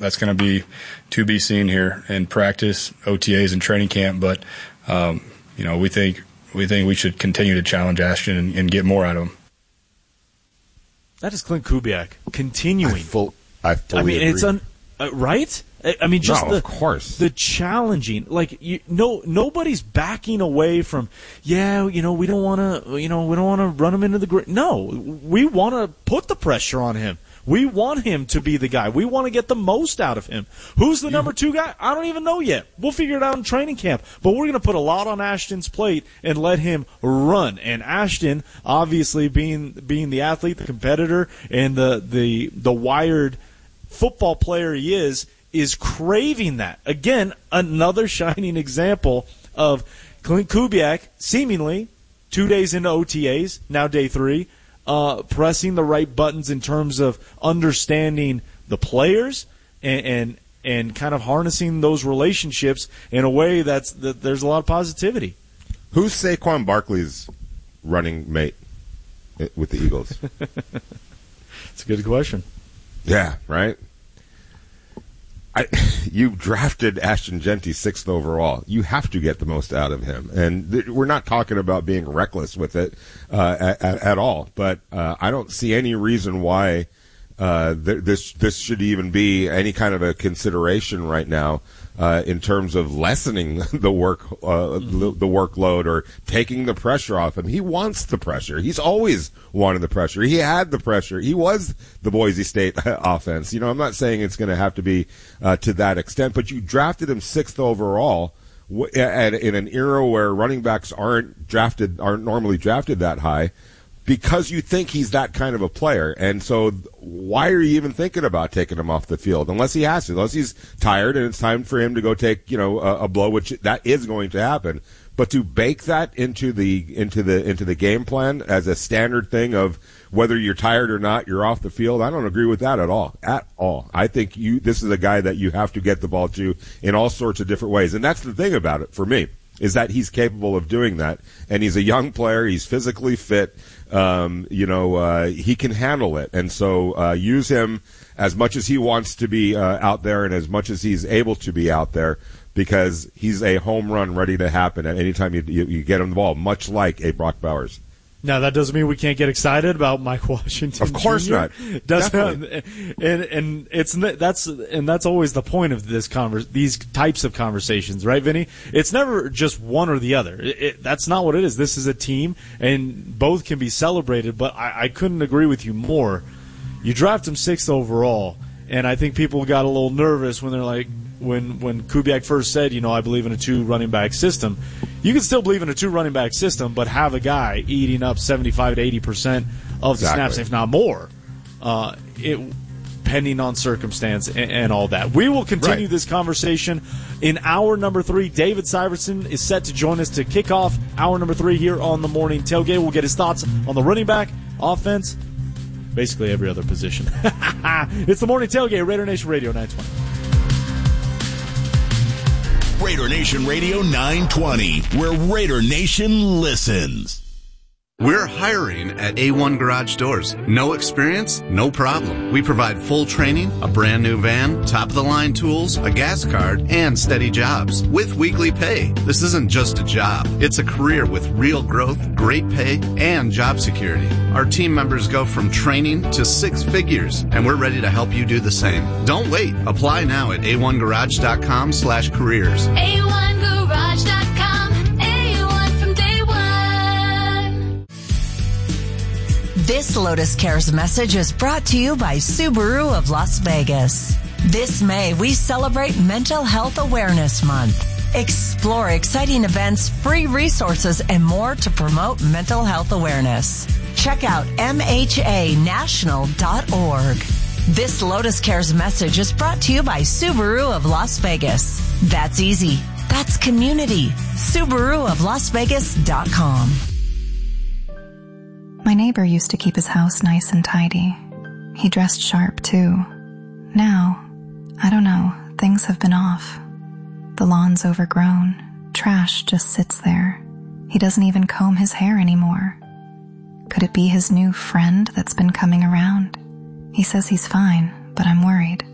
that's going to be seen here in practice, OTAs, and training camp. But we think we should continue to challenge Ashton and get more out of him. That is Klint Kubiak continuing. I fully agree. It's right. I mean, just of course. The challenging, nobody's backing away from. We don't want to run him into the grid. No, we want to put the pressure on him. We want him to be the guy. We want to get the most out of him. Who's the number 2 guy? I don't even know yet. We'll figure it out in training camp. But we're going to put a lot on Ashton's plate and let him run. And Ashton, obviously being the athlete, the competitor, and the wired football player he is craving that. Again, another shining example of Klint Kubiak seemingly 2 days into OTAs, now day 3, pressing the right buttons in terms of understanding the players and kind of harnessing those relationships in a way that there's a lot of positivity. Who's Saquon Barkley's running mate with the Eagles? It's a good question. Yeah, right? You drafted Ashton Jeanty 6th overall. You have to get the most out of him. And we're not talking about being reckless with it at all. But I don't see any reason why this should even be any kind of a consideration right now in terms of lessening the workload or taking the pressure off him. He wants the pressure. He's always wanted the pressure. He had the pressure. He was the Boise State offense. I'm not saying it's going to have to be to that extent, but you drafted him 6th overall in an era where running backs aren't normally drafted that high, because you think he's that kind of a player. And so why are you even thinking about taking him off the field unless he has to, unless he's tired and it's time for him to go take, a blow, which that is going to happen. But to bake that into the game plan as a standard thing of whether you're tired or not, you're off the field, I don't agree with that at all. At all. I think this is a guy that you have to get the ball to in all sorts of different ways. And that's the thing about it for me, is that he's capable of doing that. And he's a young player. He's physically fit. He can handle it. And so use him as much as he wants to be out there and as much as he's able to be out there, because he's a home run ready to happen at any time you get him the ball, much like a Brock Bowers. Now, that doesn't mean we can't get excited about Mike Washington. Of course Jr. not. Definitely. And that's always the point of these types of conversations, right, Vinny? It's never just one or the other. That's not what it is. This is a team, and both can be celebrated. But I couldn't agree with you more. You draft him 6th overall, and I think people got a little nervous when they're like, when Kubiak first said, I believe in a 2 running back system. You can still believe in a 2 running back system, but have a guy eating up 75 to 80% of the snaps, if not more, pending on circumstance and all that. We will continue this conversation in hour number 3. David Syverson is set to join us to kick off hour number 3 here on the Morning Tailgate. We'll get his thoughts on the running back, offense, basically every other position. It's the Morning Tailgate, Raider Nation Radio 920. Raider Nation Radio 920, where Raider Nation listens. We're hiring at A1 Garage Doors. No experience? No problem. We provide full training, a brand new van, top-of-the-line tools, a gas card, and steady jobs with weekly pay. This isn't just a job. It's a career with real growth, great pay, and job security. Our team members go from training to 6 figures, and we're ready to help you do the same. Don't wait. Apply now at a1garage.com/careers. A1garage.com. A1 from day one. This Lotus Cares message is brought to you by Subaru of Las Vegas. This May, we celebrate Mental Health Awareness Month. Explore exciting events, free resources, and more to promote mental health awareness. Check out mhanational.org. This Lotus Cares message is brought to you by Subaru of Las Vegas. That's easy. That's community. SubaruofLasVegas.com. My neighbor used to keep his house nice and tidy. He dressed sharp, too. Now, I don't know, things have been off. The lawn's overgrown. Trash just sits there. He doesn't even comb his hair anymore. Could it be his new friend that's been coming around? He says he's fine, but I'm worried.